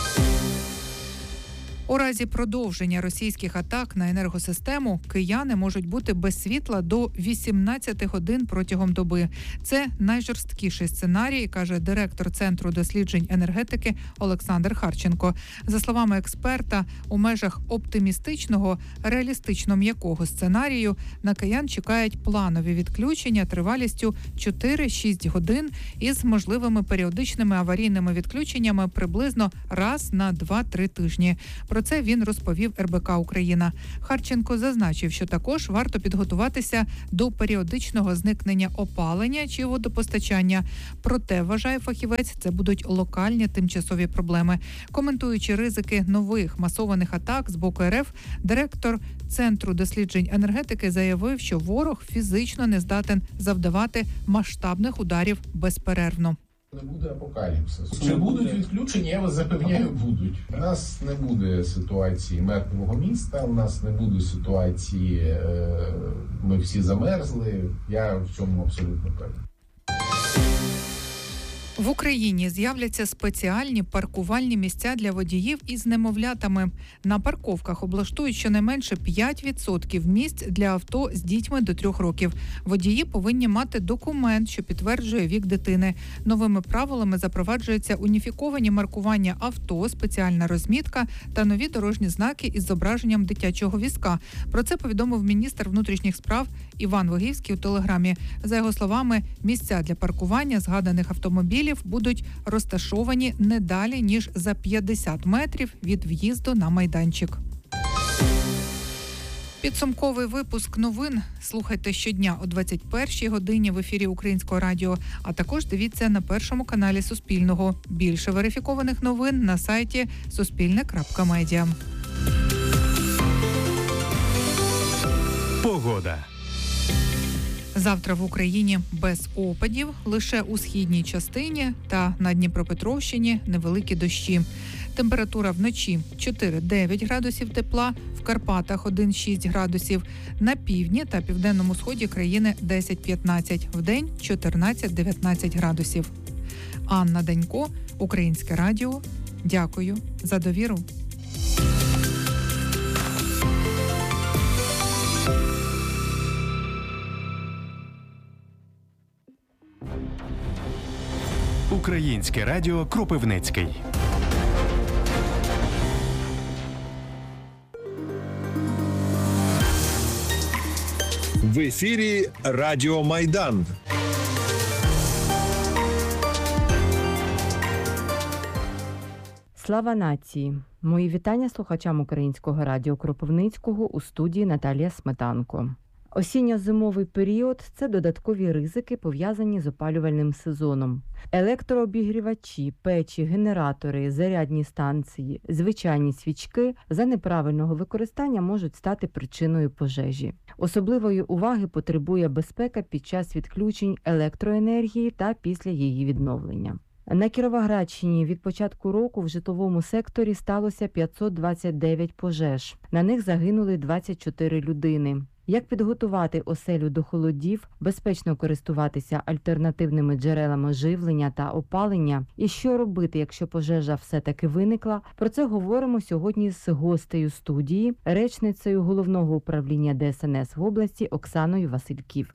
Speaker 5: У разі продовження російських атак на енергосистему кияни можуть бути без світла до 18 годин протягом доби. Це найжорсткіший сценарій, каже директор Центру досліджень енергетики Олександр Харченко. За словами експерта, у межах оптимістичного, реалістично-м'якого сценарію на киян чекають планові відключення тривалістю 4-6 годин із можливими періодичними аварійними відключеннями приблизно раз на 2-3 тижні. Про це він розповів РБК «Україна». Харченко зазначив, що також варто підготуватися до періодичного зникнення опалення чи водопостачання. Проте, вважає фахівець, це будуть локальні тимчасові проблеми. Коментуючи ризики нових масованих атак з боку РФ, директор Центру досліджень енергетики заявив, що ворог фізично не здатен завдавати масштабних ударів безперервно.
Speaker 19: Не буде апокаліпсису. Чи будуть відключення, я вас запевняю, будуть. У нас не буде ситуації мертвого міста, у нас не буде ситуації ми всі замерзли. Я в цьому абсолютно певний.
Speaker 5: В Україні з'являться спеціальні паркувальні місця для водіїв із немовлятами. На парковках облаштують щонайменше 5% місць для авто з дітьми до 3 років. Водії повинні мати документ, що підтверджує вік дитини. Новими правилами запроваджуються уніфіковані маркування авто, спеціальна розмітка та нові дорожні знаки із зображенням дитячого візка. Про це повідомив міністр внутрішніх справ Іван Вигівський у Телеграмі. За його словами, місця для паркування згаданих автомобілів будуть розташовані не далі, ніж за 50 метрів від в'їзду на майданчик. Підсумковий випуск новин слухайте щодня о 21-й годині в ефірі Українського радіо, а також дивіться на першому каналі Суспільного. Більше верифікованих новин на сайті suspilne.media.
Speaker 4: Погода.
Speaker 5: Завтра в Україні без опадів, лише у східній частині та на Дніпропетровщині невеликі дощі. Температура вночі 4-9 градусів тепла, в Карпатах 1-6 градусів, на півдні та південному сході країни 10-15, вдень 14-19 градусів. Анна Данько, Українське радіо. Дякую за довіру.
Speaker 4: Українське радіо Кропивницький.
Speaker 20: В ефірі Радіо Майдан.
Speaker 21: Слава нації! Мої вітання слухачам Українського радіо Кропивницького, у студії Наталія Сметанко. Осінньо-зимовий період – це додаткові ризики, пов'язані з опалювальним сезоном. Електрообігрівачі, печі, генератори, зарядні станції, звичайні свічки за неправильного використання можуть стати причиною пожежі. Особливої уваги потребує безпека під час відключень електроенергії та після її відновлення. На Кіровоградщині від початку року в житловому секторі сталося 529 пожеж. На них загинули 24 людини. Як підготувати оселю до холодів, безпечно користуватися альтернативними джерелами живлення та опалення і що робити, якщо пожежа все-таки виникла, про це говоримо сьогодні з гостею студії, речницею Головного управління ДСНС в області Оксаною Васильків.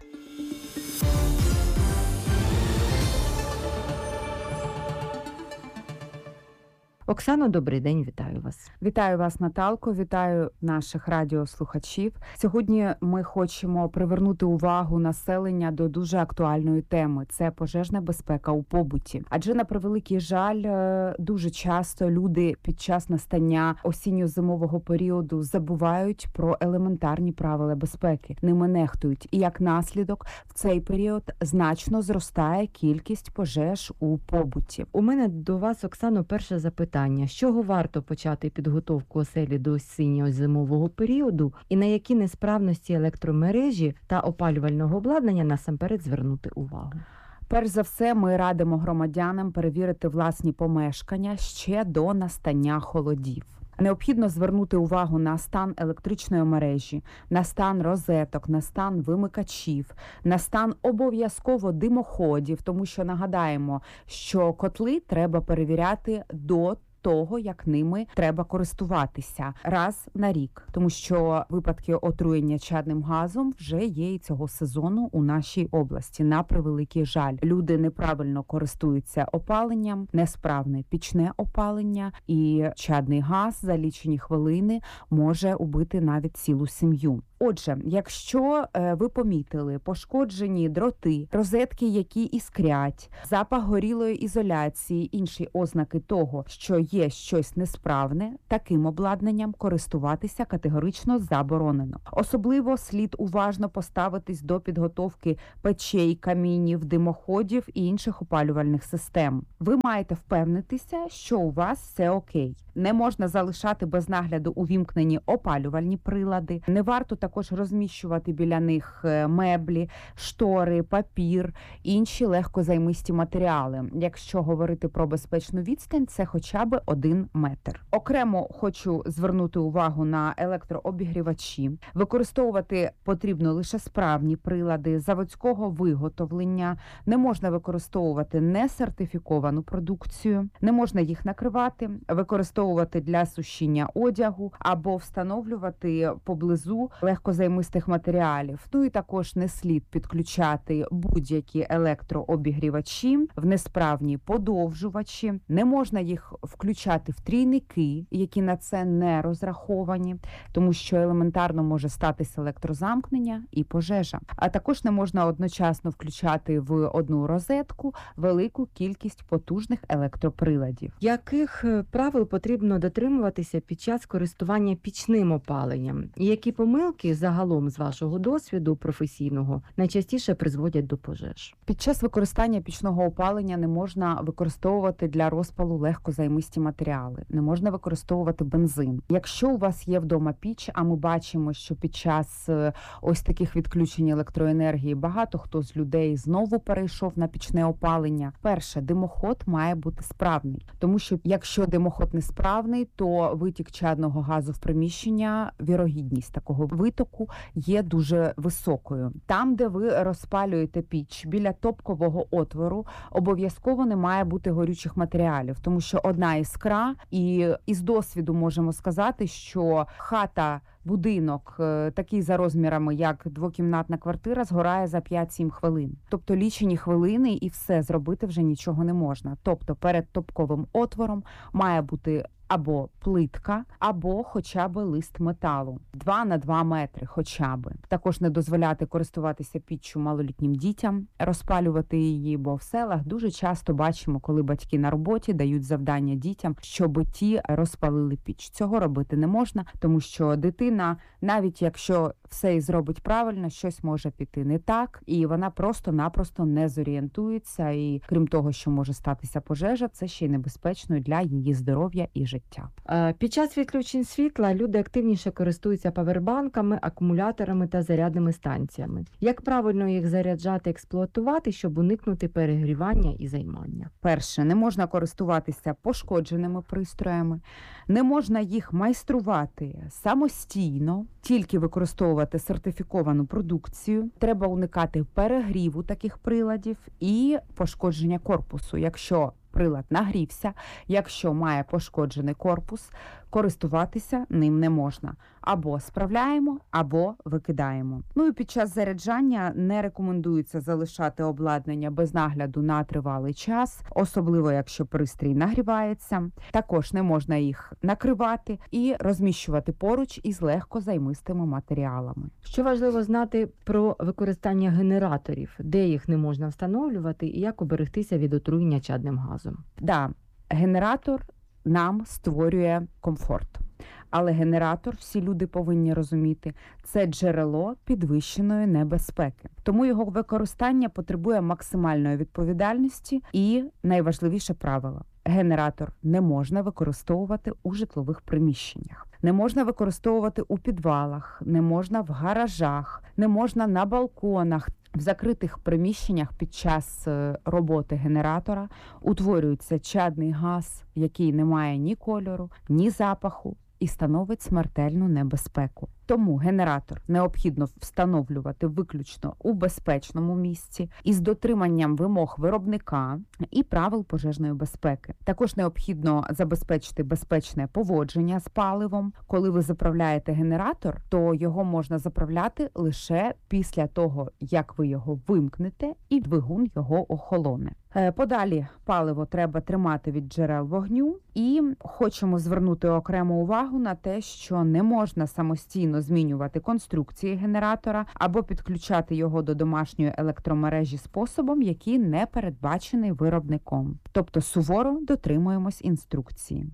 Speaker 21: Оксано, добрий день, вітаю вас.
Speaker 1: Вітаю вас, Наталко, вітаю наших радіослухачів. Сьогодні ми хочемо привернути увагу населення до дуже актуальної теми – це пожежна безпека у побуті. Адже, на превеликий жаль, дуже часто люди під час настання осінньо-зимового періоду забувають про елементарні правила безпеки, ними нехтують. І як наслідок, в цей період значно зростає кількість пожеж у побуті.
Speaker 21: У мене до вас, Оксано, перше запитання. З чого варто почати підготовку оселі до осінньо-зимового періоду і на які несправності електромережі та опалювального обладнання насамперед звернути увагу?
Speaker 1: Перш за все, ми радимо громадянам перевірити власні помешкання ще до настання холодів. Необхідно звернути увагу на стан електричної мережі, на стан розеток, на стан вимикачів, на стан обов'язково димоходів, тому що нагадаємо, що котли треба перевіряти до того, як ними треба користуватися раз на рік, тому що випадки отруєння чадним газом вже є і цього сезону у нашій області. На превеликий жаль, люди неправильно користуються опаленням, несправне пічне опалення, і чадний газ за лічені хвилини може убити навіть цілу сім'ю. Отже, якщо ви помітили пошкоджені дроти, розетки, які іскрять, запах горілої ізоляції, інші ознаки того, що є щось несправне, таким обладнанням користуватися категорично заборонено. Особливо слід уважно поставитись до підготовки печей, камінів, димоходів і інших опалювальних систем. Ви маєте впевнитися, що у вас все окей. Не можна залишати без нагляду увімкнені опалювальні прилади. Не варто також розміщувати біля них меблі, штори, папір, інші легкозаймисті матеріали. Якщо говорити про безпечну відстань, це хоча б 1 метр. Окремо хочу звернути увагу на електрообігрівачі. Використовувати потрібно лише справні прилади заводського виготовлення. Не можна використовувати несертифіковану продукцію. Не можна їх накривати, використовувати для сушіння одягу або встановлювати поблизу легкозаймистих матеріалів. Ну і також не слід підключати будь-які електрообігрівачі в несправні подовжувачі. Не можна їх включати в трійники, які на це не розраховані, тому що елементарно може статися електрозамкнення і пожежа. А також не можна одночасно включати в одну розетку велику кількість потужних електроприладів.
Speaker 21: Яких правил потрібно дотримуватися під час користування пічним опаленням? І які помилки загалом з вашого досвіду професійного найчастіше призводять до пожеж?
Speaker 1: Під час використання пічного опалення не можна використовувати для розпалу легкозаймисті матеріали, не можна використовувати бензин. Якщо у вас є вдома піч, а ми бачимо, що під час ось таких відключень електроенергії багато хто з людей знову перейшов на пічне опалення. Перше, димоход має бути справний, тому що якщо димоход несправний, то витік чадного газу в приміщення, вірогідність такого витоку є дуже високою. Там, де ви розпалюєте піч, біля топкового отвору, обов'язково не має бути горючих матеріалів, тому що одна іскра, і із досвіду можемо сказати, що хата, будинок такий за розмірами, як двокімнатна квартира, згорає за 5-7 хвилин. Тобто лічені хвилини і все, зробити вже нічого не можна. Тобто перед топковим отвором має бути або плитка, або хоча б лист металу. 2 на 2 метри хоча б. Також не дозволяти користуватися піччю малолітнім дітям, розпалювати її, бо в селах дуже часто бачимо, коли батьки на роботі дають завдання дітям, щоб ті розпалили піч. Цього робити не можна, тому що дитина, навіть якщо все і зробить правильно, щось може піти не так, і вона просто-напросто не зорієнтується, і крім того, що може статися пожежа, це ще й небезпечно для її здоров'я і життя.
Speaker 21: Під час відключень світла люди активніше користуються павербанками, акумуляторами та зарядними станціями. Як правильно їх заряджати, експлуатувати, щоб уникнути перегрівання і займання?
Speaker 1: Перше, не можна користуватися пошкодженими пристроями, не можна їх майструвати самостійно, тільки використовувати сертифіковану продукцію. Треба уникати перегріву таких приладів і пошкодження корпусу. Якщо прилад нагрівся, якщо має пошкоджений корпус, користуватися ним не можна. Або справляємо, або викидаємо. Ну і під час заряджання не рекомендується залишати обладнання без нагляду на тривалий час, особливо якщо пристрій нагрівається. Також не можна їх накривати і розміщувати поруч із легкозаймистими матеріалами.
Speaker 21: Що важливо знати про використання генераторів, де їх не можна встановлювати і як уберегтися від отруєння чадним газом?
Speaker 1: Да, генератор нам створює комфорт. Але генератор, всі люди повинні розуміти, це джерело підвищеної небезпеки. Тому його використання потребує максимальної відповідальності і, найважливіше правило, генератор не можна використовувати у житлових приміщеннях. Не можна використовувати у підвалах, не можна в гаражах, не можна на балконах. В закритих приміщеннях під час роботи генератора утворюється чадний газ, який не має ні кольору, ні запаху і становить смертельну небезпеку. Тому генератор необхідно встановлювати виключно у безпечному місці із дотриманням вимог виробника і правил пожежної безпеки. Також необхідно забезпечити безпечне поводження з паливом. Коли ви заправляєте генератор, то його можна заправляти лише після того, як ви його вимкнете і двигун його охолоне. Подалі паливо треба тримати від джерел вогню і хочемо звернути окрему увагу на те, що не можна самостійно змінювати конструкції генератора або підключати його до домашньої електромережі способом, який не передбачений виробником. Тобто суворо дотримуємось інструкції.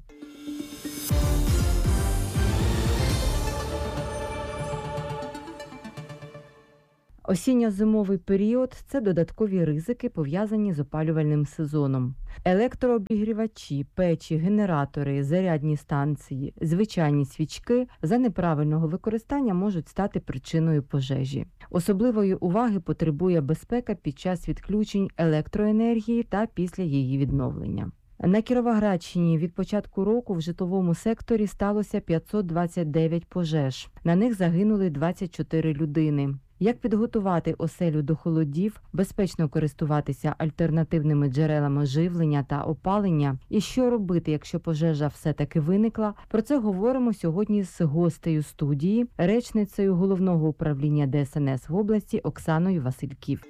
Speaker 21: Осінньо-зимовий період – це додаткові ризики, пов'язані з опалювальним сезоном. Електрообігрівачі, печі, генератори, зарядні станції, звичайні свічки за неправильного використання можуть стати причиною пожежі. Особливої уваги потребує безпека під час відключень електроенергії та після її відновлення. На Кіровоградщині від початку року в житловому секторі сталося 529 пожеж. На них загинули 24 людини. Як підготувати оселю до холодів, безпечно користуватися альтернативними джерелами живлення та опалення і що робити, якщо пожежа все-таки виникла, про це говоримо сьогодні з гостею студії, речницею Головного управління ДСНС в області Оксаною Васильків.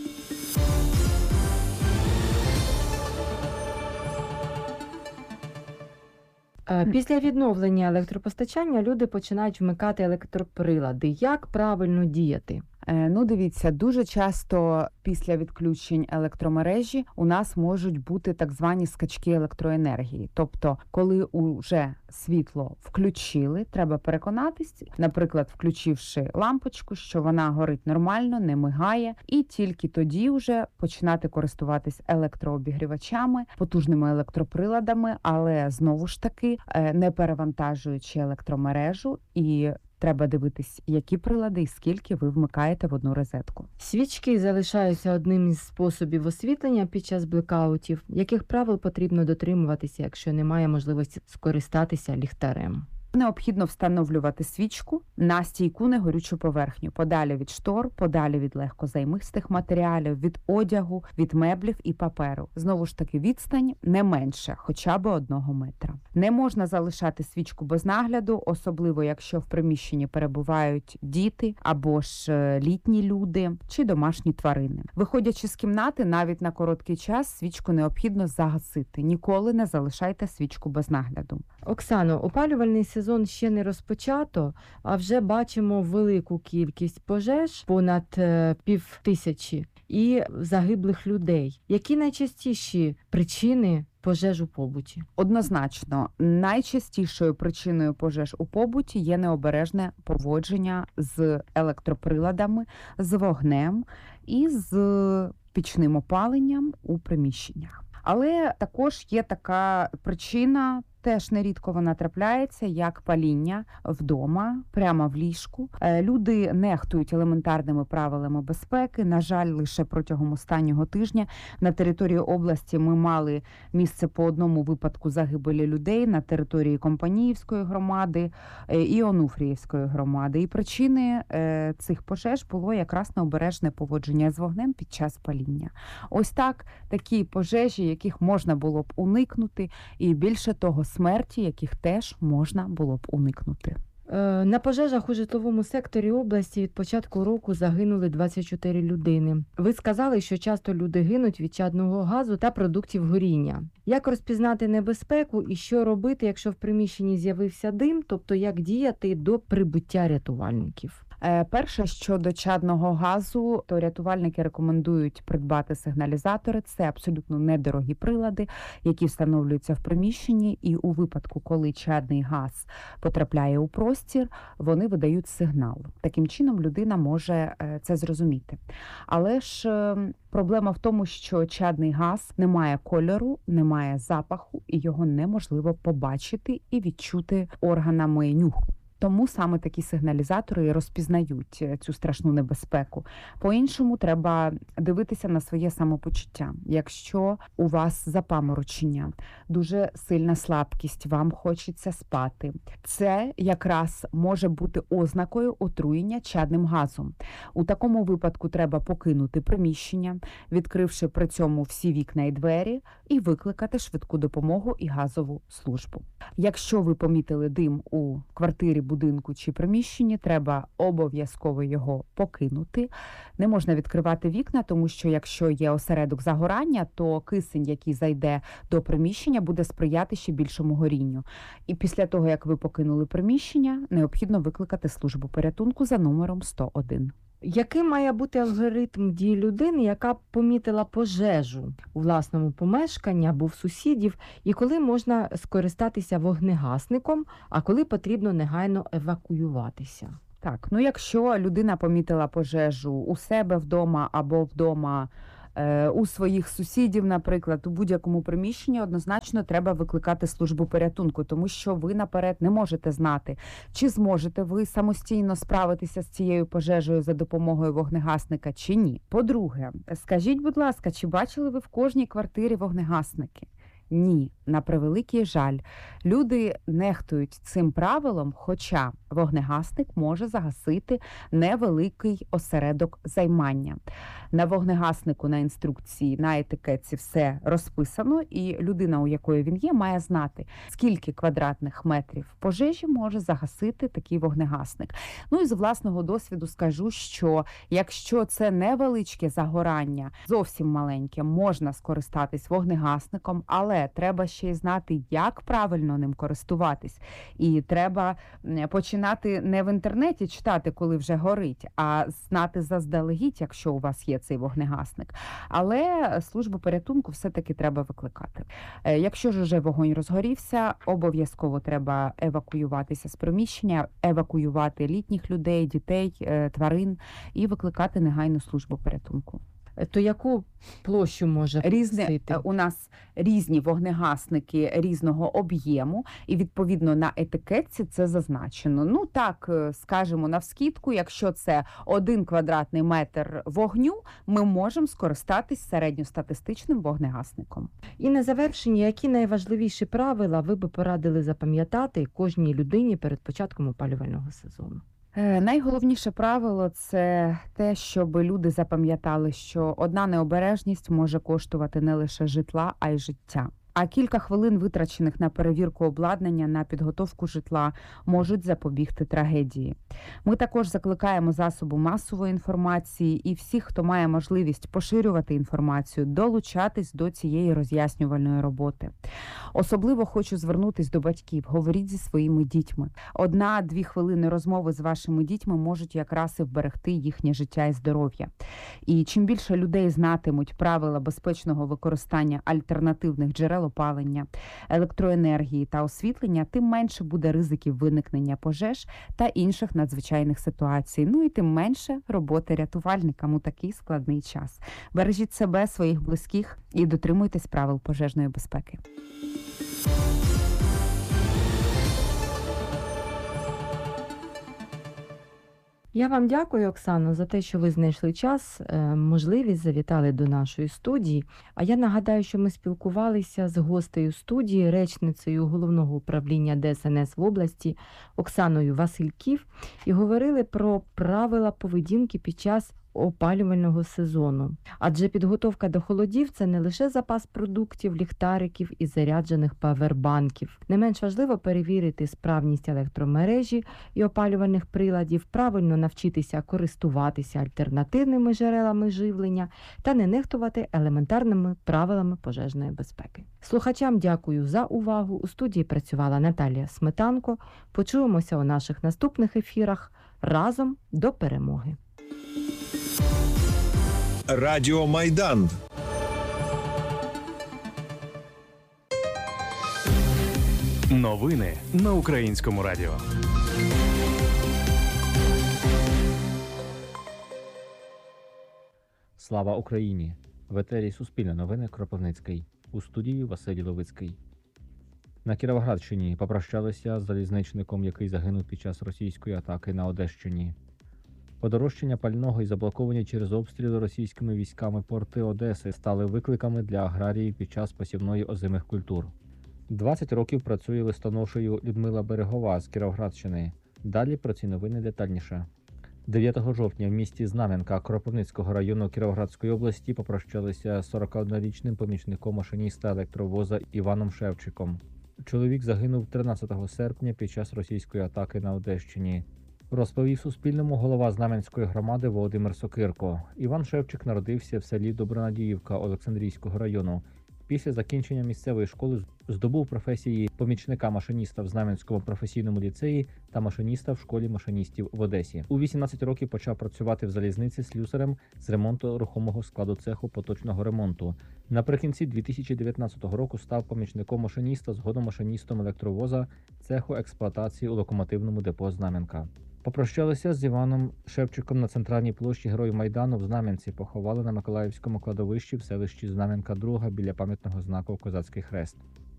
Speaker 21: Після відновлення електропостачання люди починають вмикати електроприлади. Як правильно діяти?
Speaker 1: Ну, дивіться, дуже часто після відключень електромережі у нас можуть бути так звані скачки електроенергії. Тобто, коли уже світло включили, треба переконатись, наприклад, включивши лампочку, що вона горить нормально, не мигає, і тільки тоді вже починати користуватись електрообігрівачами, потужними електроприладами, але знову ж таки не перевантажуючи електромережу і треба дивитись, які прилади і скільки ви вмикаєте в одну розетку.
Speaker 21: Свічки залишаються одним із способів освітлення під час блекаутів. Яких правил потрібно дотримуватися, якщо немає можливості скористатися ліхтарем?
Speaker 1: Необхідно встановлювати свічку на стійку негорючу поверхню, подалі від штор, подалі від легкозаймистих матеріалів, від одягу, від меблів і паперу. Знову ж таки, відстань не менше, хоча б 1 метра. Не можна залишати свічку без нагляду, особливо якщо в приміщенні перебувають діти або ж літні люди чи домашні тварини. Виходячи з кімнати, навіть на короткий час свічку необхідно загасити. Ніколи не залишайте свічку без нагляду.
Speaker 21: Оксано, опалювальний сезон ще не розпочато, а вже бачимо велику кількість пожеж, понад 5000, і загиблих людей. Які найчастіші причини пожеж у побуті?
Speaker 1: Однозначно, найчастішою причиною пожеж у побуті є необережне поводження з електроприладами, з вогнем і з пічним опаленням у приміщеннях. Але також є така причина, теж нерідко вона трапляється, як паління вдома, прямо в ліжку. Люди нехтують елементарними правилами безпеки. На жаль, лише протягом останнього тижня на території області ми мали місце по одному випадку загибелі людей на території Компаніївської громади і Онуфріївської громади. І причини цих пожеж було якраз необережне поводження з вогнем під час паління. Ось так, такі пожежі, яких можна було б уникнути, і більше того, смерті, яких теж можна було б уникнути.
Speaker 21: На пожежах у житловому секторі області від початку року загинули 24 людини. Ви сказали, що часто люди гинуть від чадного газу та продуктів горіння. Як розпізнати небезпеку і що робити, якщо в приміщенні з'явився дим, тобто як діяти до прибуття рятувальників?
Speaker 1: Перше, щодо чадного газу, то рятувальники рекомендують придбати сигналізатори. Це абсолютно недорогі прилади, які встановлюються в приміщенні, і у випадку, коли чадний газ потрапляє у простір, вони видають сигнал. Таким чином людина може це зрозуміти. Але ж проблема в тому, що чадний газ не має кольору, не має запаху, і його неможливо побачити і відчути органами нюху. Тому саме такі сигналізатори розпізнають цю страшну небезпеку. По-іншому, треба дивитися на своє самопочуття. Якщо у вас запаморочення, дуже сильна слабкість, вам хочеться спати, це якраз може бути ознакою отруєння чадним газом. У такому випадку треба покинути приміщення, відкривши при цьому всі вікна і двері, і викликати швидку допомогу і газову службу. Якщо ви помітили дим у квартирі, будинку чи приміщенні, треба обов'язково його покинути. Не можна відкривати вікна, тому що якщо є осередок загорання, то кисень, який зайде до приміщення, буде сприяти ще більшому горінню. І після того, як ви покинули приміщення, необхідно викликати службу порятунку за номером 101.
Speaker 21: Який має бути алгоритм дії людини, яка помітила пожежу у власному помешканні або в сусідів, і коли можна скористатися вогнегасником, а коли потрібно негайно евакуюватися?
Speaker 1: Так, якщо людина помітила пожежу у себе вдома або вдома у своїх сусідів, наприклад, у будь-якому приміщенні, однозначно треба викликати службу порятунку, тому що ви наперед не можете знати, чи зможете ви самостійно справитися з цією пожежею за допомогою вогнегасника, чи ні. По-друге, скажіть, будь ласка, чи бачили ви в кожній квартирі вогнегасники? Ні, на превеликий жаль. Люди нехтують цим правилом, хоча вогнегасник може загасити невеликий осередок займання. На вогнегаснику, на інструкції, на етикетці все розписано, і людина, у якої він є, має знати, скільки квадратних метрів пожежі може загасити такий вогнегасник. І з власного досвіду скажу, що якщо це невеличке загорання, зовсім маленьке, можна скористатись вогнегасником, але треба ще й знати, як правильно ним користуватись. І треба починати не в інтернеті читати, коли вже горить, а знати заздалегідь, якщо у вас є цей вогнегасник. Але службу порятунку все-таки треба викликати. Якщо ж уже вогонь розгорівся, обов'язково треба евакуюватися з приміщення, евакуювати літніх людей, дітей, тварин і викликати негайну службу порятунку.
Speaker 21: То яку площу може
Speaker 1: носити? У нас різні вогнегасники різного об'єму, і відповідно на етикетці це зазначено. Так, скажемо навскідку, якщо це 1 квадратний метр вогню, ми можемо скористатись середньостатистичним вогнегасником.
Speaker 21: І на завершення, які найважливіші правила ви би порадили запам'ятати кожній людині перед початком опалювального сезону?
Speaker 1: Найголовніше правило – це те, щоб люди запам'ятали, що одна необережність може коштувати не лише житла, а й життя. А кілька хвилин, витрачених на перевірку обладнання, на підготовку житла, можуть запобігти трагедії. Ми також закликаємо засоби масової інформації і всіх, хто має можливість поширювати інформацію, долучатись до цієї роз'яснювальної роботи. Особливо хочу звернутись до батьків. Говоріть зі своїми дітьми. 1-2 хвилини розмови з вашими дітьми можуть якраз і вберегти їхнє життя і здоров'я. І чим більше людей знатимуть правила безпечного використання альтернативних джерел опалення, електроенергії та освітлення, тим менше буде ризиків виникнення пожеж та інших надзвичайних ситуацій. І тим менше роботи рятувальникам у такий складний час. Бережіть себе, своїх близьких і дотримуйтесь правил пожежної безпеки.
Speaker 21: Я вам дякую, Оксано, за те, що ви знайшли час, можливість, завітали до нашої студії. А я нагадаю, що ми спілкувалися з гостею студії, речницею Головного управління ДСНС в області Оксаною Васильків і говорили про правила поведінки під час опалювального сезону. Адже підготовка до холодів – це не лише запас продуктів, ліхтариків і заряджених павербанків. Не менш важливо перевірити справність електромережі і опалювальних приладів, правильно навчитися користуватися альтернативними джерелами живлення та не нехтувати елементарними правилами пожежної безпеки. Слухачам дякую за увагу. У студії працювала Наталія Сметанко. Почуємося у наших наступних ефірах. Разом до перемоги.
Speaker 20: Радіо Майдан.
Speaker 4: Новини на Українському радіо.
Speaker 2: Слава Україні! В етері Суспільне новини Кропивницький. У студії Василь Ловицький. На Кіровоградщині попрощалися з залізничником, який загинув під час російської атаки на Одещині. Подорожчання пального і заблоковані через обстріли російськими військами порти Одеси стали викликами для аграріїв під час посівної озимих культур. 20 років працює листоношею Людмила Берегова з Кіровоградщини. Далі про ці новини детальніше. 9 жовтня в місті Знам'янка Кропивницького району Кіровоградської області попрощалися з 41-річним помічником машиніста електровоза Іваном Шевчиком. Чоловік загинув 13 серпня під час російської атаки на Одещині. Розповів Суспільному голова Знам'янської громади Володимир Сокирко. Іван Шевчик народився в селі Добронадіївка Олександрійського району. Після закінчення місцевої школи здобув професії помічника машиніста в Знам'янському професійному ліцеї та машиніста в школі машиністів в Одесі. У 18 років почав працювати в залізниці слюсарем з ремонту рухомого складу цеху поточного ремонту. Наприкінці 2019 року став помічником машиніста, згодом машиністом електровоза цеху експлуатації у локомотивному депо Знам'янка. Попрощалися з Іваном Шевчиком на центральній площі Героїв Майдану в Знам'янці, поховали на Миколаївському кладовищі в селищі Знам'янка 2 біля пам'ятного знаку Козацький хрест.